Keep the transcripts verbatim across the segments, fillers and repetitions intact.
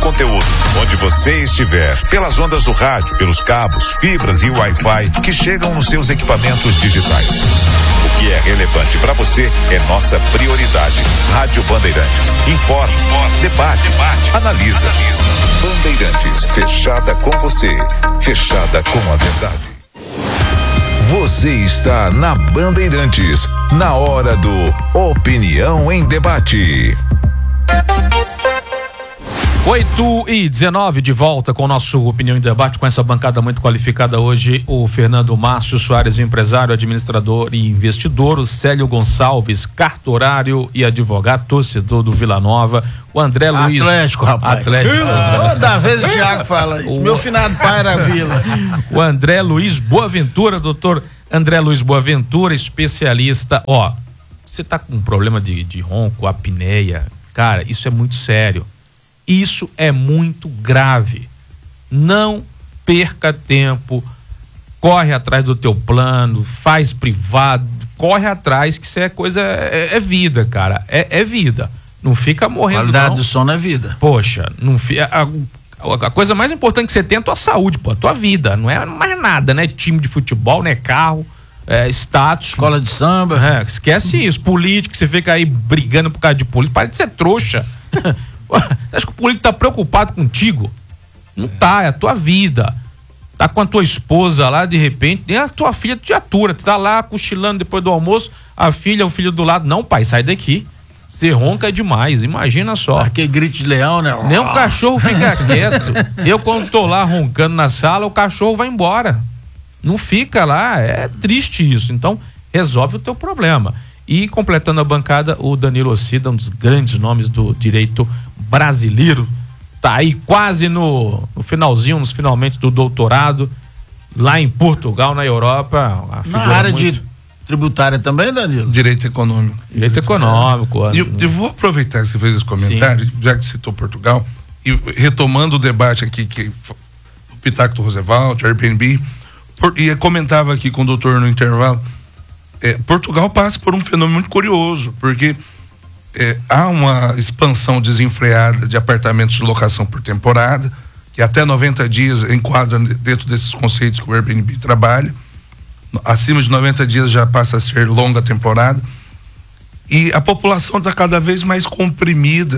conteúdo, onde você estiver, pelas ondas do rádio, pelos cabos, fibras e Wi-Fi que chegam nos seus equipamentos digitais. O que é relevante para você é nossa prioridade. Rádio Bandeirantes. Informa, Informa debate, debate, analisa. analisa. Bandeirantes, fechada com você, fechada com a verdade. Você está na Bandeirantes, na hora do Opinião em Debate. oito e dezenove, de volta com o nosso Opinião em Debate, com essa bancada muito qualificada hoje, o Fernando Márcio Soares, empresário, administrador e investidor, o Célio Gonçalves, cartorário e advogado, torcedor do Vila Nova, o André Luiz. Atlético, rapaz. Atlético. Toda vez o Thiago fala isso. O... Meu finado pai era Vila. O André Luiz Boaventura, doutor André Luiz Boaventura, especialista. Ó, você tá com um problema de, de ronco, apneia, cara, isso é muito sério. Isso é muito grave. Não perca tempo, corre atrás do teu plano, faz privado, corre atrás, que isso é coisa, é, é vida, cara, é, é vida. Não fica morrendo, qualidade não. do sono é vida. Poxa, não fica, a, a coisa mais importante que você tem é a tua saúde, pô, a tua vida, não é mais nada, né? Time de futebol, né? Carro, é, status. Escola de samba. É, esquece isso, político, você fica aí brigando por causa de político, para de ser trouxa. Acho que o político tá preocupado contigo. Não tá, é a tua vida. Tá com a tua esposa lá, de repente, nem a tua filha te atura. Tu tá lá cochilando depois do almoço, a filha, o filho do lado. Não, pai, sai daqui. Você ronca demais, imagina só. Aquele grito de leão, né? Nem o cachorro fica quieto. Eu, quando tô lá roncando na sala, o cachorro vai embora. Não fica lá, é triste isso. Então, resolve o teu problema. E completando a bancada, o Danilo Ocida, um dos grandes nomes do direito brasileiro, tá aí quase no, no finalzinho, nos finalmente do doutorado, lá em Portugal, na Europa. Na área muito... de tributária também, Danilo? Direito econômico. Direito econômico. E eu, eu vou aproveitar que você fez esse comentário, sim, já que citou Portugal, e retomando o debate aqui, que o Pitaco do Roosevelt, Airbnb, por, e eu comentava aqui com o doutor no intervalo, É, Portugal passa por um fenômeno muito curioso, porque é, há uma expansão desenfreada de apartamentos de locação por temporada, que até noventa dias enquadra dentro desses conceitos que o Airbnb trabalha. Acima de noventa dias já passa a ser longa temporada. E a população está cada vez mais comprimida.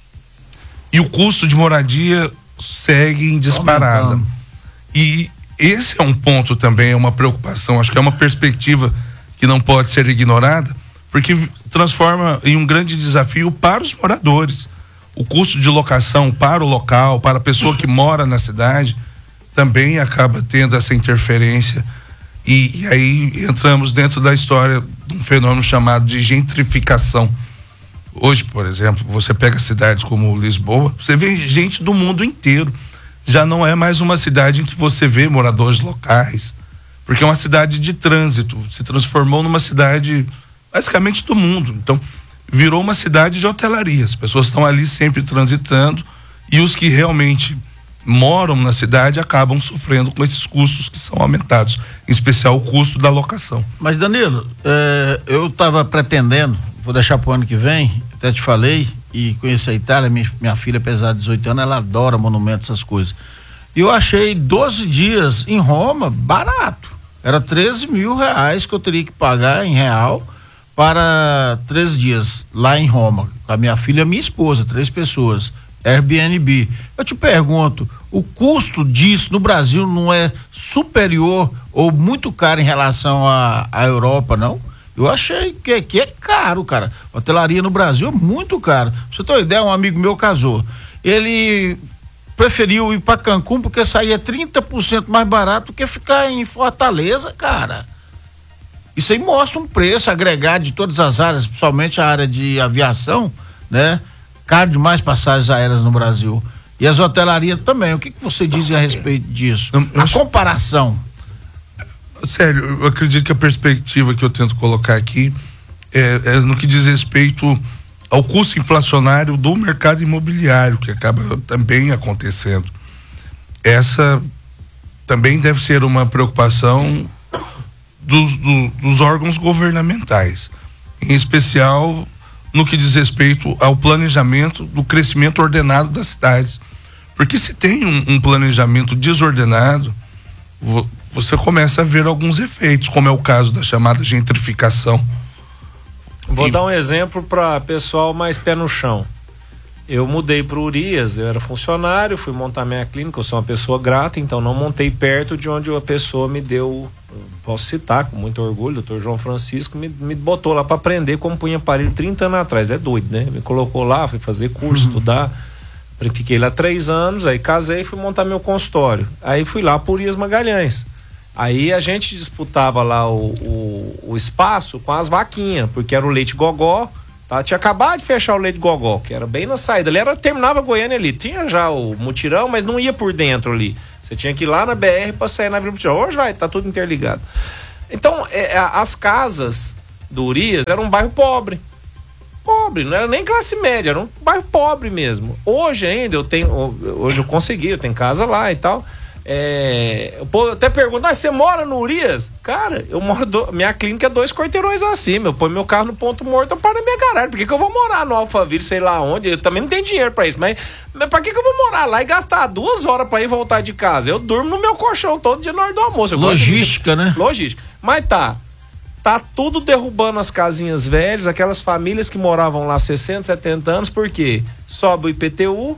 E o custo de moradia segue em disparada. E esse é um ponto também, é uma preocupação, acho que é uma perspectiva que não pode ser ignorada, porque transforma em um grande desafio para os moradores. O custo de locação para o local, para a pessoa que mora na cidade, também acaba tendo essa interferência. E, e aí entramos dentro da história de um fenômeno chamado de gentrificação. Hoje, por exemplo, você pega cidades como Lisboa, você vê gente do mundo inteiro. Já não é mais uma cidade em que você vê moradores locais, porque é uma cidade de trânsito, se transformou numa cidade basicamente do mundo. Então, virou uma cidade de hotelaria. As pessoas estão ali sempre transitando e os que realmente moram na cidade acabam sofrendo com esses custos que são aumentados, em especial o custo da locação. Mas, Danilo, é, eu estava pretendendo, vou deixar para o ano que vem, até te falei, e conheço a Itália, minha, minha filha, apesar de dezoito anos, ela adora monumentos, essas coisas. E eu achei doze dias em Roma barato. Era treze mil reais que eu teria que pagar em real para três dias lá em Roma, com a minha filha e a minha esposa, três pessoas, Airbnb. Eu te pergunto, o custo disso no Brasil não é superior ou muito caro em relação à, à Europa, não? Eu achei que, que é caro, cara. Hotelaria no Brasil é muito caro. Pra você ter uma ideia, um amigo meu casou. Ele preferiu ir para Cancún porque saía trinta por cento mais barato do que ficar em Fortaleza, cara. Isso aí mostra um preço agregado de todas as áreas, principalmente a área de aviação, né? Caro demais passagens aéreas no Brasil. E as hotelarias também. O que, que você diz a respeito disso? Eu, eu a acho... comparação. Sério, eu acredito que a perspectiva que eu tento colocar aqui é, é no que diz respeito ao custo inflacionário do mercado imobiliário, que acaba também acontecendo. Essa também deve ser uma preocupação dos, do, dos órgãos governamentais, em especial no que diz respeito ao planejamento do crescimento ordenado das cidades, Porque se tem um, um planejamento desordenado, vo, você começa a ver alguns efeitos, como é o caso da chamada gentrificação. Vou e... dar um exemplo para pessoal mais pé no chão. Eu mudei para o Urias, eu era funcionário, fui montar minha clínica, eu sou uma pessoa grata, então não montei perto de onde a pessoa me deu, posso citar com muito orgulho, o doutor João Francisco me, me botou lá para aprender como punha aparelho trinta anos atrás, é doido, né? Me colocou lá, fui fazer curso, uhum. estudar, fiquei lá três anos, aí casei e fui montar meu consultório. Aí fui lá para o Urias Magalhães. Aí a gente disputava lá o, o, o espaço com as vaquinhas, porque era o leite gogó. Tá? Tinha acabado de fechar o leite gogó, que era bem na saída. Ali era, terminava Goiânia ali. Tinha já o mutirão, mas não ia por dentro ali. Você tinha que ir lá na B R para sair na Vila Mutirão. Hoje vai, tá tudo interligado. Então, é, as casas do Urias eram um bairro pobre. Pobre, não era nem classe média, era um bairro pobre mesmo. Hoje ainda eu tenho, hoje eu consegui, eu tenho casa lá e tal. É, eu até pergunto, ah, você mora no Urias? Cara, eu moro, do, minha clínica é dois quarteirões acima, eu ponho meu carro no ponto morto, eu paro na minha garagem. Por que que eu vou morar no Alphaville, sei lá onde? Eu também não tenho dinheiro pra isso, mas, mas pra que que eu vou morar lá e gastar duas horas pra ir voltar de casa? Eu durmo no meu colchão todo dia na hora do almoço. Eu Logística, de... né? Logística. Mas tá, tá tudo derrubando as casinhas velhas, aquelas famílias que moravam lá sessenta, setenta anos, por quê? Sobe o I P T U,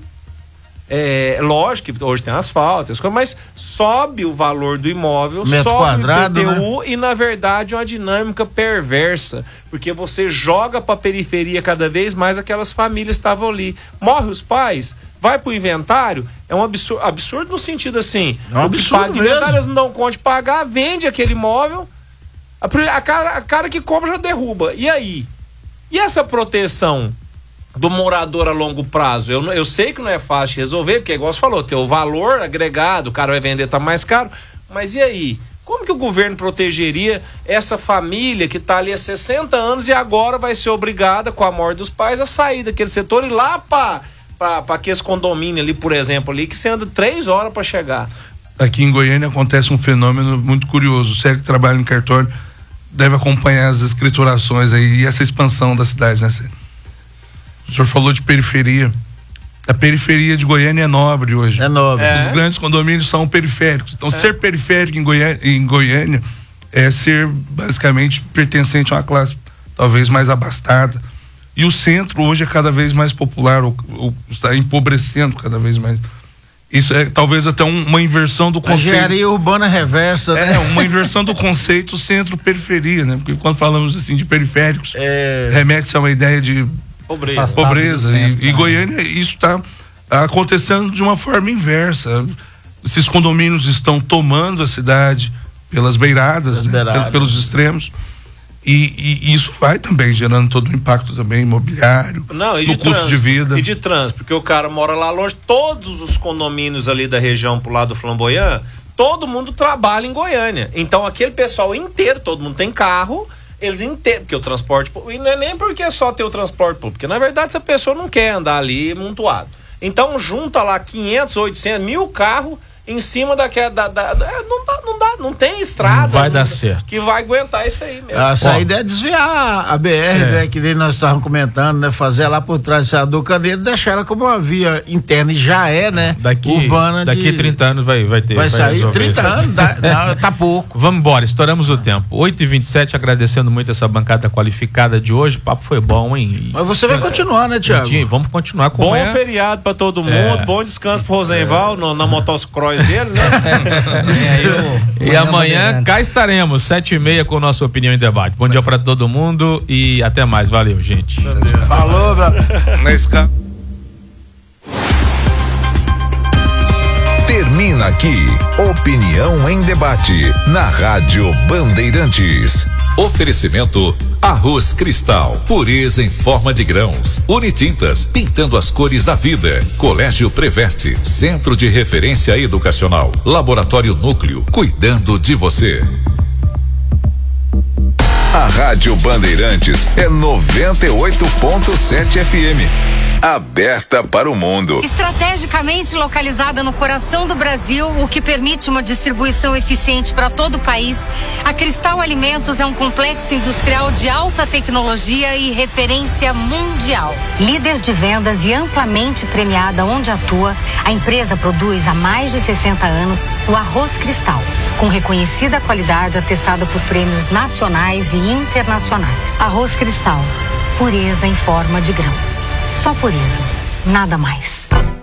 é, lógico que hoje tem asfalto, mas sobe o valor do imóvel, metro sobe quadrado, o I P T U, né? E na verdade é uma dinâmica perversa, porque você joga para a periferia cada vez mais aquelas famílias que estavam ali. Morre os pais, vai pro inventário, é um absurdo, absurdo no sentido assim, é um absurdo de inventário, eles não dão conta de pagar, vende aquele imóvel, a, a, cara, a cara que compra já derruba. E aí? E essa proteção do morador a longo prazo? Eu, eu sei que não é fácil de resolver, porque igual você falou, tem o valor agregado, o cara vai vender, tá mais caro, mas e aí? Como que o governo protegeria essa família que tá ali há sessenta anos e agora vai ser obrigada, com a morte dos pais, a sair daquele setor e ir lá para aqueles condomínios ali, por exemplo, ali, que você anda três horas para chegar? Aqui em Goiânia acontece um fenômeno muito curioso. O Sérgio que trabalha no cartório deve acompanhar as escriturações aí e essa expansão da cidade, né, Sérgio? O senhor falou de periferia. A periferia de Goiânia é nobre hoje. É nobre. É. Os grandes condomínios são periféricos. Então, é. ser periférico em Goiânia, em Goiânia é ser, basicamente, pertencente a uma classe talvez mais abastada. E o centro hoje é cada vez mais popular, ou, ou está empobrecendo cada vez mais. Isso é talvez até um, uma inversão do conceito. A engenharia urbana reversa, né? É, uma inversão do conceito centro-periferia, né? Porque quando falamos assim de periféricos, é... remete a uma ideia de pobreza. pobreza. Centro, e, e Goiânia, isso está acontecendo de uma forma inversa. Esses condomínios estão tomando a cidade pelas beiradas, né? beiradas. pelos extremos. E, e isso vai também gerando todo o impacto também imobiliário, Não, e no de custo trânsito, de vida. E de trânsito, porque o cara mora lá longe, todos os condomínios ali da região pro lado do Flamboyant, todo mundo trabalha em Goiânia. Então aquele pessoal inteiro, todo mundo tem carro, eles inteiros, porque o transporte, e não é nem porque é só ter o transporte público, porque na verdade essa pessoa não quer andar ali montuado. Então junta lá quinhentos, oitocentos, mil carros em cima daquela, da, da, da, não dá, não dá, não tem estrada. Não vai não, dar certo. Que vai aguentar isso aí mesmo. A saída é desviar a B R, é. né? Que nem nós estávamos comentando, né? Fazer lá por trás do Canedo, deixar ela como uma via interna, e já é, né? Daqui, urbana. Daqui de... trinta anos vai, vai ter. Vai, vai sair trinta isso. anos, dá, dá, tá pouco. Vamos embora, estouramos o tempo. oito e vinte e sete, agradecendo muito essa bancada qualificada de hoje. O papo foi bom, hein? E... Mas você vai continuar, né, Thiago? Vamos continuar com Bom manhã. Feriado pra todo mundo, é. bom descanso pro Rosenval é. no, na motocross dele, né? E, e amanhã cá estaremos, sete e meia, com nossa opinião em debate. Bom dia para todo mundo e até mais. Valeu, gente. Falou, na escala. Termina aqui Opinião em Debate na Rádio Bandeirantes. Oferecimento Arroz Cristal, pureza em forma de grãos. Unitintas, pintando as cores da vida. Colégio Preveste, centro de referência educacional. Laboratório Núcleo, cuidando de você. A Rádio Bandeirantes é noventa e oito ponto sete F M. aberta para o mundo. Estrategicamente localizada no coração do Brasil, o que permite uma distribuição eficiente para todo o país, a Cristal Alimentos é um complexo industrial de alta tecnologia e referência mundial. Líder de vendas e amplamente premiada onde atua, a empresa produz há mais de sessenta anos o arroz Cristal, com reconhecida qualidade atestada por prêmios nacionais e internacionais. Arroz Cristal, pureza em forma de grãos. Só pureza, nada mais.